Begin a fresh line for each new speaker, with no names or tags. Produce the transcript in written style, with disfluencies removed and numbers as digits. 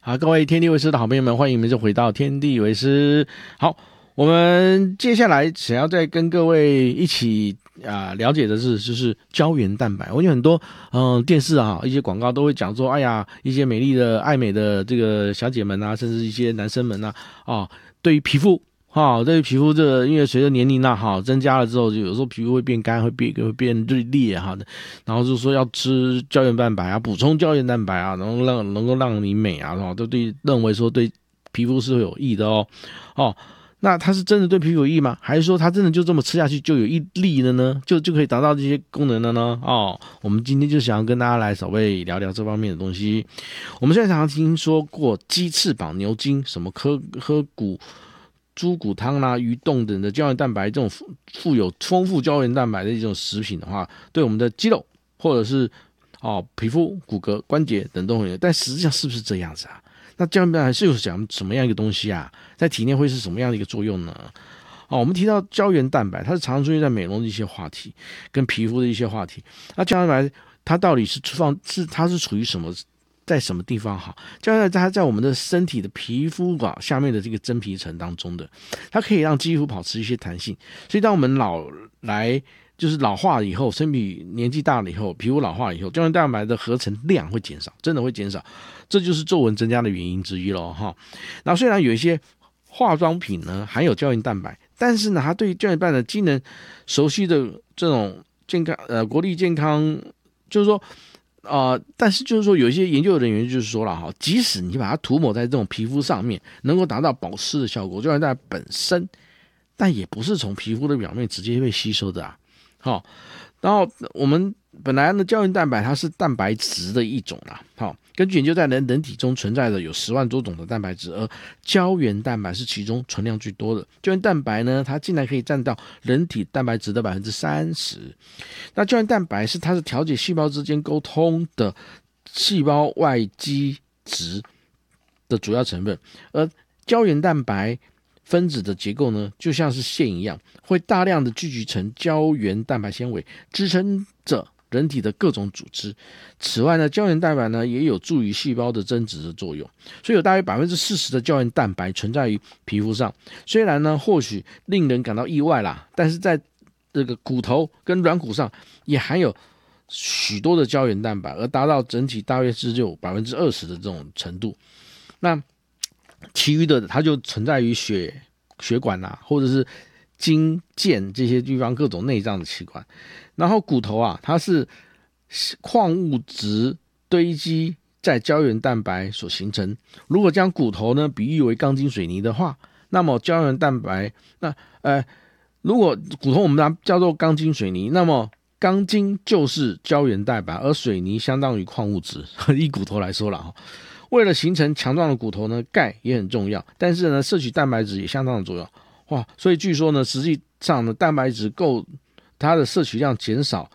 好，各位天地为师的好朋友们，欢迎你们就回到天地为师。好，我们接下来想要再跟各位一起了解的是，就是胶原蛋白。我有很多电视一些广告都会讲说，哎呀，一些美丽的爱美的这个小姐们啊，甚至一些男生们对于皮肤。对于皮肤这个，因为随着年龄增加了之后，就有时候皮肤会变干，会变裂然后就说要吃胶原蛋白啊，补充胶原蛋白啊，能够让你美啊，都认为说对皮肤是会有益的那它是真的对皮肤有益吗？还是说它真的就这么吃下去就有益利了呢？就可以达到这些功能了呢？我们今天就想要跟大家来稍微聊聊这方面的东西。我们现在常常听说过鸡翅膀、牛筋，什么喝猪骨汤鱼冻等的胶原蛋白，这种富有丰富胶原蛋白的一种食品的话，对我们的肌肉或者是皮肤、骨骼、关节等都很有。但实际上是不是这样子啊？那胶原蛋白是有讲什么样一个东西啊？在体内会是什么样的一个作用呢？我们提到胶原蛋白，它是常常出现在美容的一些话题，跟皮肤的一些话题。那胶原蛋白它到底它是处于什么？在什么地方胶原蛋白它在我们的身体的皮肤下面的这个真皮层当中的，它可以让肌肤保持一些弹性。所以当我们就是老化以后，身体年纪大了以后，皮肤老化以后，胶原蛋白的合成量会减少，真的会减少，这就是皱纹增加的原因之一咯那虽然有一些化妆品呢含有胶原蛋白，但是呢，它对胶原蛋白的机能熟悉的这种健康国立健康就是说。但是就是说，有一些研究人员就是说了即使你把它涂抹在这种皮肤上面，能够达到保湿的效果，胶原蛋白本身，但也不是从皮肤的表面直接被吸收的然后我们本来呢，胶原蛋白它是蛋白质的一种根据研究，在人体中存在的有10万多种的蛋白质，而胶原蛋白是其中存量最多的。胶原蛋白呢，它竟然可以占到人体蛋白质的30%。那胶原蛋白它是调节细胞之间沟通的细胞外基质的主要成分，而胶原蛋白分子的结构呢，就像是线一样，会大量的聚集成胶原蛋白纤维，支撑着人体的各种组织。此外呢，胶原蛋白呢也有助于细胞的增殖的作用，所以有大约40%的胶原蛋白存在于皮肤上。虽然呢，或许令人感到意外啦，但是在这个骨头跟软骨上也含有许多的胶原蛋白，而达到整体大约是有20%的这种程度。那其余的它就存在于血管或者是筋腱这些地方各种内脏的器官。然后骨头它是矿物质堆积在胶原蛋白所形成。如果将骨头呢比喻为钢筋水泥的话，那么胶原蛋白如果骨头我们把它叫做钢筋水泥，那么钢筋就是胶原蛋白，而水泥相当于矿物质。以骨头来说了为了形成强壮的骨头呢，钙也很重要，但是呢，摄取蛋白质也相当的重要。所以据说呢，实际上呢，蛋白质它的摄取量减少，